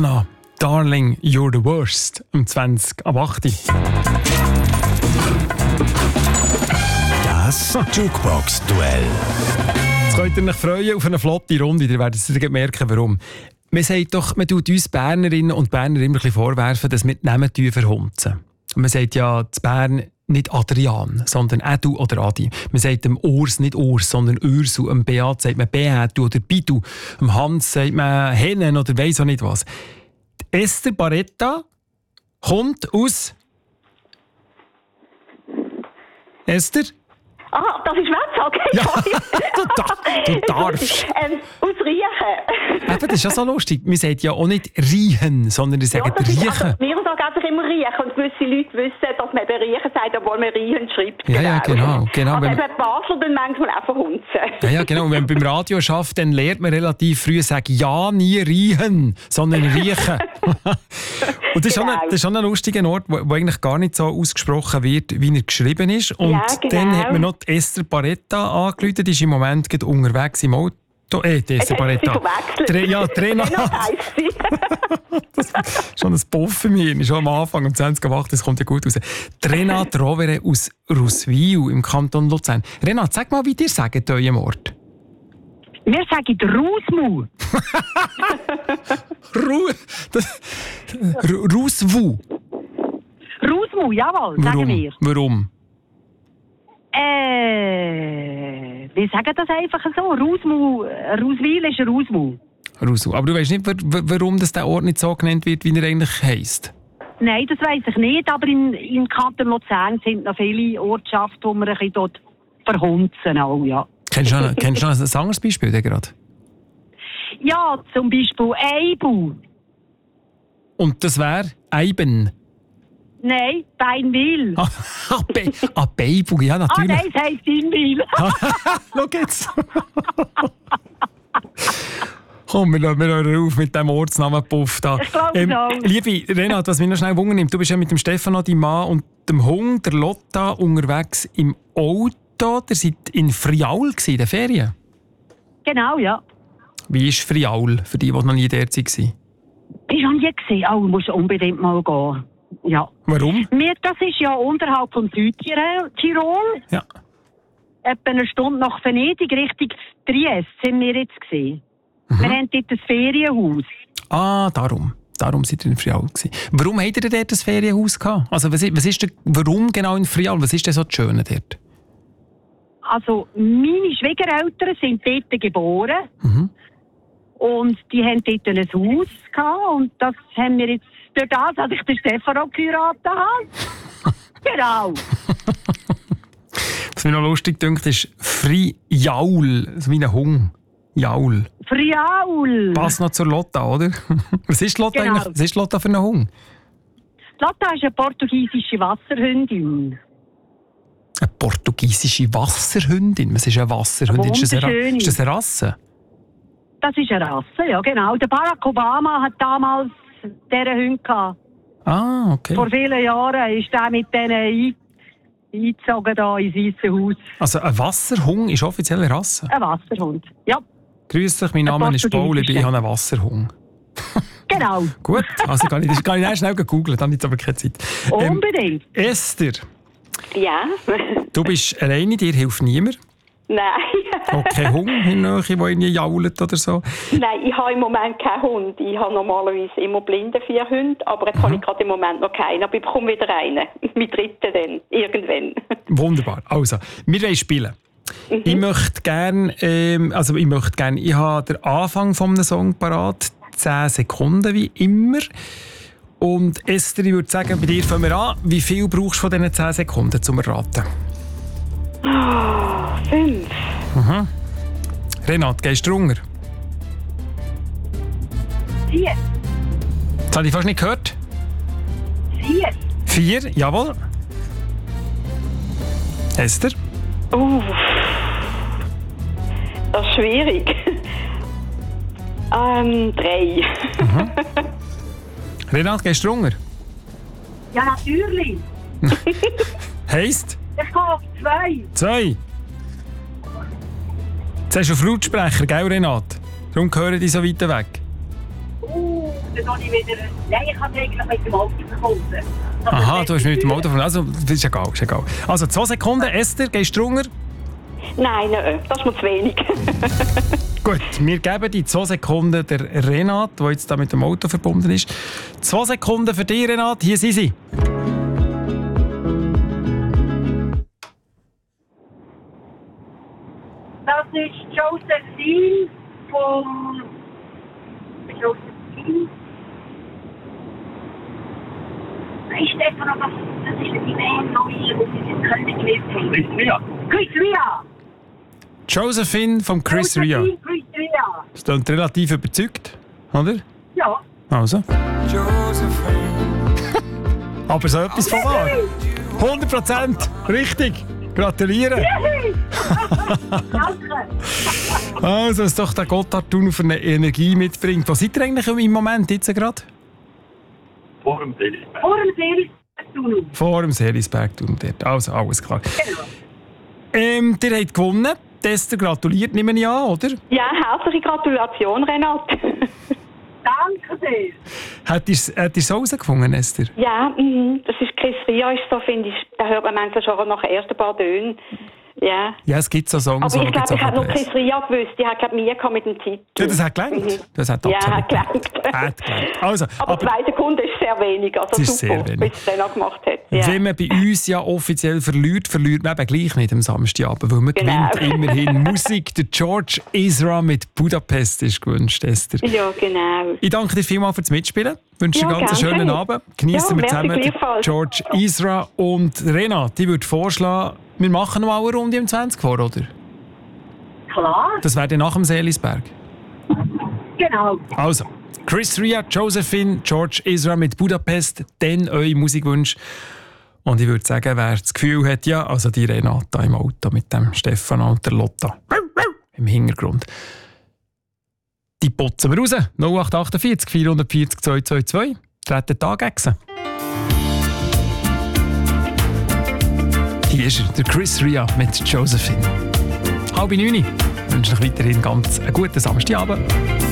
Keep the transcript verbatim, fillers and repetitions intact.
Rihanna, Darling, You're the Worst, um zwanzig ab acht. Das Jukebox-Duell. Jetzt könnt ihr euch freuen auf eine flotte Runde. Ihr werdet es merken, warum. Man sagt doch, man tut uns Bernerinnen und Berner immer ein bisschen vorwerfen, dass wir die Namen verhunzen. Man sagt ja zu Bern nicht Adrian, sondern Edu oder Adi. Man sagt dem Urs nicht Urs, sondern Ursu. Dem Beat sagt man Beatu oder Bidu. Dem Hans sagt man Hennen oder weiss auch nicht was. Die Esther Barretta kommt aus... Esther? Ah, das ist Wetzig, okay. Ja, du, da, du darfst. ähm, aus Riechen. Eben, das ist ja so lustig. Man sagt ja auch nicht riechen, sondern sie sagen ja, das ist, riechen. also, wir sagen einfach immer riechen. Und gewisse Leute wissen, dass man eben riechen sagt, obwohl man riechen schreibt. Ja, ja, genau. genau. Also wenn, eben die Basler dann manchmal auch verhunzen. ja, ja, genau. Und wenn man beim Radio schafft, dann lernt man relativ früh sagen, ja, nie riechen, sondern riechen. Und das ist, genau. schon ein, das ist schon ein lustiger Ort, wo, wo eigentlich gar nicht so ausgesprochen wird, wie er geschrieben ist. Und ja, genau. dann hat man noch die Esther Barretta angerufen, die ist im Moment gerade unterwegs im Auto. Eh, die Esther Barretta. Tre- ja, Trena. Das ist schon ein Puff für mich. Schon am Anfang, um zwanzig Uhr acht, das kommt ja gut raus. Renat Rovere aus Ruswil im Kanton Luzern. Renat, sag mal, wie ihr sagt euren Ort. Wir sagen Rusmu. Ru- das- Ru- Ruswu. Rusmu, jawohl, sagen Warum? wir. Warum? Äh, wir sagen das einfach so. Rusmu, Ruswil ist Rusmu. Ruswu. Aber du weißt nicht, wa- warum das der Ort nicht so genannt wird, wie er eigentlich heisst? Nein, das weiss ich nicht, aber in, in Kanton Luzern sind noch viele Ortschaften, wo wir ein bisschen dort verhunzen. Auch, ja. Kennst du noch, kennst du noch ein anderes Beispiel gerade? Ja, zum Beispiel Eibu. Und das wäre Eiben. Nein, Beinwil. Ah, ah, Be- ah Beibu, ja Ah, natürlich. nein, es heisst Inwil. Schau jetzt. Komm, wir hören auf mit dem Ortsnamen Puff da. Ich glaube so. Liebe Renat, was mich noch schnell Wunder nimmt, du bist ja mit dem Stefano, deinem Mann und dem Hund, der Lotta, unterwegs im Auto. Ihr seid in Friaul in den Ferien. Genau, ja. Wie ist Friaul, für die, die noch nie dort waren? Ich habe nie gesehen. Oh, muss unbedingt mal gehen. Ja. Warum? Wir, das ist ja unterhalb von Südtirol. Ja. Etwa eine Stunde nach Venedig, Richtung Triest, sind wir jetzt gesehen. Mhm. Wir haben dort ein Ferienhaus. Ah, darum. Darum seid ihr in Friaul gewesen. Warum habt ihr dort ein Ferienhaus gehabt? Also, was ist, was ist der, warum genau in Friaul? Was ist denn so das Schöne dort? Also, meine Schwiegereltern sind dort geboren. Mhm. Und die haben dort ein Haus gehabt. Und das haben wir jetzt durch das, als ich den Stefano geheiratet habe. Genau. Was mir noch lustig dünkt, ist Friaul. So wie ein Hung. Jaul. Friaul. Passt noch zur Lotta, oder? Was ist Lotta Genau. eigentlich? Was ist Lotta für ein Hung? Lotta ist eine portugiesische Wasserhündin. Eine portugiesische Wasserhündin? Was ist eine Wasserhündin? Ist das eine, Ra- Wunderschöne. ist das eine Rasse? Das ist eine Rasse, ja genau. Der Barack Obama hat damals diese Hunde gehabt. Ah, okay. Vor vielen Jahren ist er mit denen ein, eingezogen da ins Weiße Haus. Also ein Wasserhung ist offizielle Rasse? Ein Wasserhund, ja. Grüß dich, mein Name ist Paul, ich habe einen Wasserhung. Genau. Gut, also kann ich, das kann ich dann schnell googeln, dann hat aber keine Zeit. Ähm, Unbedingt. Esther, Ja. du bist alleine, dir hilft niemand. Nein. Auch kein Hund in der Nähe, der irgendwie jault oder so. Nein, ich habe im Moment keinen Hund. Ich habe normalerweise immer blinde vier Hunde, aber jetzt habe ich gerade im Moment noch keinen. Aber ich bekomme wieder einen. Mit dritten dann, irgendwann. Wunderbar. Also, wir wollen spielen. Mhm. Ich möchte gerne, ähm, also ich möchte gerne, ich habe den Anfang vom Song parat, zehn Sekunden wie immer. Und Esther, ich würde sagen, bei dir fangen wir an. Wie viel brauchst du von diesen zehn Sekunden zum Erraten? Oh, fünf. Mhm. Renat, gehst du runter? Vier. Das habe ich fast nicht gehört. Vier. Vier, jawohl. Esther? Uh, das ist schwierig. ähm, drei. Mhm. Renat, gehst du runter? Ja, natürlich. Heisst? Ich gehe auf zwei. Zwei. Jetzt hast du einen Lautsprecher, gell, Renat? Darum hören die so weit weg. Uh, dann soll ich wieder... Nein, ich habe eigentlich mit dem Auto verbunden. Aha, du hast mich mit dem Auto verbunden. Also, das ist egal, ist egal. Also, zwei Sekunden. Esther, gehst du drunter? Nein, nein, das ist mir zu wenig. Gut, wir geben die zwei Sekunden der Renate, die jetzt da mit dem Auto verbunden ist. Zwei Sekunden für dich, Renate. Hier sind sie. Das ist Josephine vom... Josephine? Nein, Stefan, das, das ist die Band noch hier, die sie jetzt kennengelernt haben. Chris Ria. Chris Ria. Josephine von Chris Ria. Josephine, Chris Ria. Das klingt relativ überzeugt, oder? Ja. Also. Aber so etwas von wahr. hundert Prozent richtig. Gratuliere. Danke. Also, dass doch der Gotthard Tunnel für eine Energie mitbringt. Wo seid ihr eigentlich im Moment jetzt gerade? Vor dem Seelisberg. Vor dem Seelisberg-Tunnel. Vor dem Seelisberg-Tunnel dort. Also, alles klar. Genau. Ähm, ihr habt gewonnen. Esther gratuliert, nehme ich an, oder? Ja, herzliche Gratulation, Renate. Danke sehr. Hättest du es herausgefunden, Esther? Ja, mhm, das ist Chris Ria, ist so, finde ich, da hört man manchmal schon nach den ersten paar Tönen. Ja. Ja, es gibt so Songs, Aber ich glaube, ich auch habe noch Bläser. Chris Ria gewusst. Ich habe glaube Mühe gehabt mit dem Titel. Ja, das hat gelangt. Mhm. Das hat Ja, absolut hat gelangt. Hat gelangt. Also, aber, aber zwei Sekunden ist sehr wenig. Also Das ist super, sehr wenig. wie es dann auch gemacht hat. Ja. wenn man bei uns ja offiziell verliert, verliert man eben gleich nicht am Samstagabend, weil man Genau. gewinnt immerhin Musik. Der George Ezra mit Budapest ist gewünscht, Esther. Ja, genau. Ich danke dir vielmals fürs Mitspielen. Ich wünsche Ja, dir einen ganz gern schönen geschehen. Abend. Genießen Ja, wir merci zusammen den gleichfalls. George Ezra und Renate. Ich würde vorschlagen, wir machen noch mal eine Runde um zwanzig vor, oder? Klar. Das wäre dann nach dem Seelisberg. Genau. Also, Chris Ria, Josephine, George Ezra mit Budapest, dann eure Musikwünsche. Und ich würde sagen, wer das Gefühl hat, ja, also die Renata im Auto mit dem Stefan und der Lotta im Hintergrund. Die putzen wir raus. null acht acht vier vier vier null zwei zwei zwei. Treten da gegen. Hier ist er, der Chris Ria mit Josephine. Halb neun. Ich wünsche euch weiterhin ganz einen guten Samstagabend.